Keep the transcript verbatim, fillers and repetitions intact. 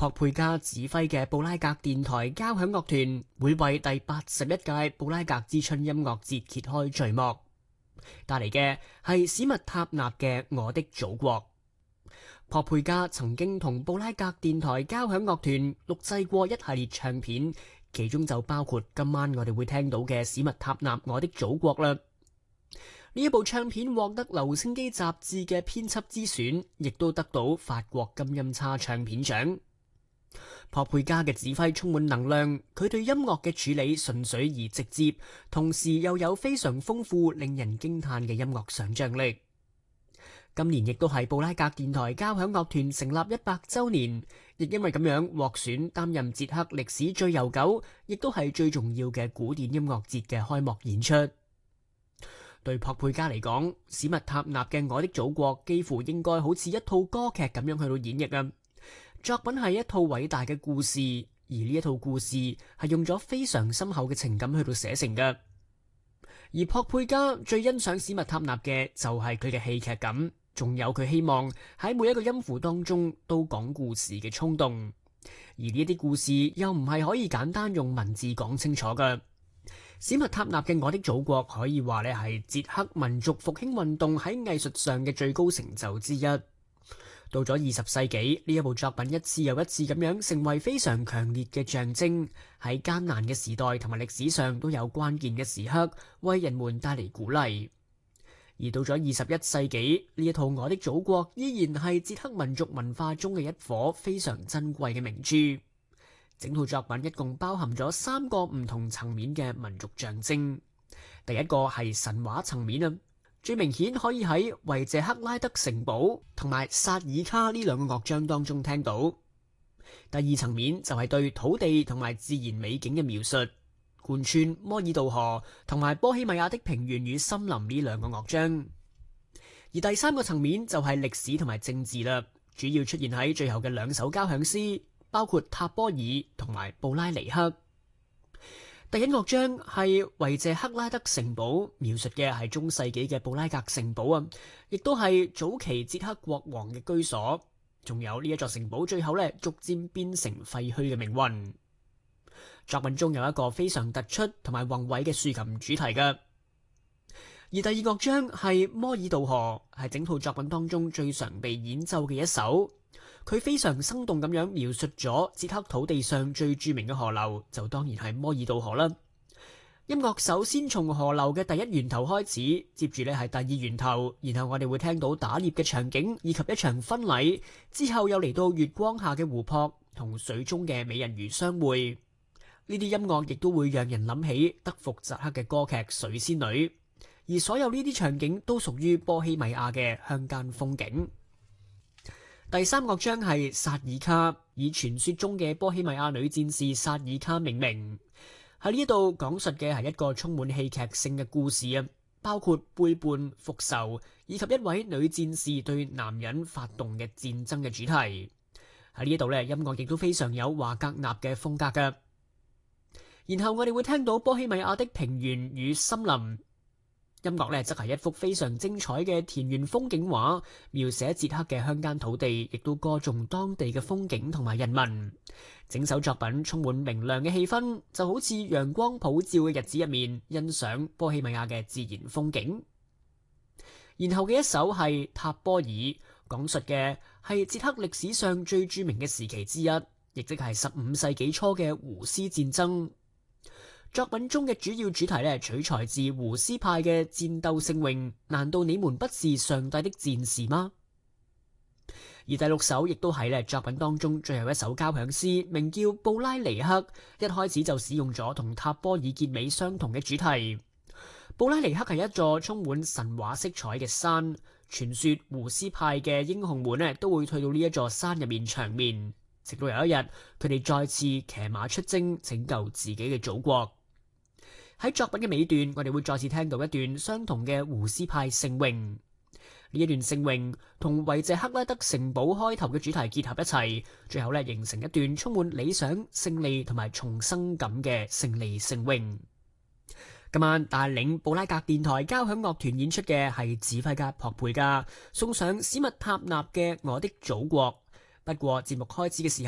朴佩嘉指揮嘅布拉格電台交響樂團會為第八十一屆布拉格之春音樂節揭開序幕，帶嚟嘅係史密塔納嘅《我的祖國》。朴佩嘉曾經同布拉格電台交響樂團錄製過一系列唱片，其中就包括今晚我哋會聽到嘅史密塔納《我的祖國》啦。呢一部唱片獲得留聲機雜誌嘅編輯之選，亦都得到法國金音叉唱片獎。朴佩嘉嘅指揮充滿能量，佢對音樂嘅處理純粹而直接，同時又有非常豐富、令人驚嘆嘅音樂想象力。今年亦都係布拉格電台交響樂團成立一百週年，亦因為咁樣獲選擔任捷克歷史最悠久，亦都係最重要嘅古典音樂節嘅開幕演出。對朴佩嘉嚟講，史密塔納嘅《我的祖國》幾乎應該好似一套歌劇咁樣去到演繹啊！作品係一套偉大嘅故事，而呢一套故事係用咗非常深厚嘅情感去到寫成嘅。而朴佩嘉最欣賞史密塔納嘅就係佢嘅戲劇感，仲有佢希望喺每一個音符當中都講故事嘅衝動。而呢啲故事又唔係可以簡單用文字講清楚嘅。史密塔納嘅《我的祖國》可以話咧係捷克民族復興運動喺藝術上嘅最高成就之一。到咗二十世紀，呢一部作品一次又一次咁樣成為非常強烈嘅象徵，喺艱難嘅時代同埋歷史上都有關鍵嘅時刻，為人們帶嚟鼓勵。而到咗二十一世紀，呢一套《我的祖國》依然係捷克民族文化中嘅一顆非常珍貴嘅明珠。整套作品一共包含咗三個唔同層面嘅民族象徵。第一個係神話層面啊，最明顯可以喺維謝克拉德城堡同埋薩爾卡呢兩個樂章當中聽到。第二層面就係對土地同埋自然美景嘅描述，貫穿摩爾杜河同埋波希米亞的平原與森林呢兩個樂章。而第三個層面就係歷史同埋政治啦，主要出現喺最後嘅兩首交響詩，包括塔波爾同埋布拉尼克。第一樂章係維謝克拉德城堡，描述嘅係中世紀嘅布拉格城堡啊，亦都係早期捷克國王嘅居所。仲有呢一座城堡最後咧逐漸變成廢墟嘅命運。作品中有一個非常突出同埋宏偉嘅豎琴主題嘅。而第二樂章係摩爾杜河，係整套作品當中最常被演奏嘅一首。佢非常生動咁樣描述咗捷克土地上最著名嘅河流，就當然係摩爾杜河啦。音樂首先從河流嘅第一源頭開始，接住呢係第二源頭，然後我哋會聽到打獵嘅場景以及一場婚禮，之後又嚟到月光下嘅湖泊同水中嘅美人魚相會。呢啲音樂亦都會讓人諗起德弗扎克嘅歌劇《水仙女》，而所有呢啲場景都屬於波希米亞嘅鄉間風景。第三樂章係薩爾卡，以傳說中嘅波希米亞女戰士薩爾卡命名。喺呢度講述嘅係一個充滿戲劇性嘅故事啊，包括背叛、復仇以及一位女戰士對男人發動嘅戰爭嘅主題。喺呢度咧，音樂亦都非常有華格納嘅風格噶。然後我哋會聽到波希米亞的平原與森林。音樂呢則係一幅非常精彩嘅田園風景畫，描寫捷克嘅鄉間土地，亦都歌頌當地嘅風景同埋人民。整首作品充滿明亮嘅氣氛，就好似陽光普照嘅日子入面，欣賞波希米亞嘅自然風景。然後嘅一首係塔波爾，講述嘅係捷克歷史上最著名嘅時期之一，亦即係十五世紀初嘅胡斯戰爭。作品中嘅主要主題咧，取材自胡斯派嘅戰鬥聖詠，難道你們不是上帝的戰士嗎？而第六首亦都係咧作品當中最後一首交響詩，名叫布拉尼克，一開始就使用咗同塔波爾結尾相同嘅主題。布拉尼克係一座充滿神話色彩嘅山，傳說胡斯派嘅英雄們咧都會退到呢一座山入面長眠，直到有一日佢哋再次騎馬出征，拯救自己嘅祖國。喺作品嘅尾段，我哋會再次聽到一段相同嘅胡斯派聖詠。呢一段聖詠同維謝克拉德城堡開頭嘅主題結合一齊，最後咧形成一段充滿理想、勝利同埋重生感嘅勝利聖詠。今晚帶領布拉格電台交響樂團演出嘅係指揮家朴佩嘉，送上史密塔納嘅《我的祖國》。不過節目開始嘅時候，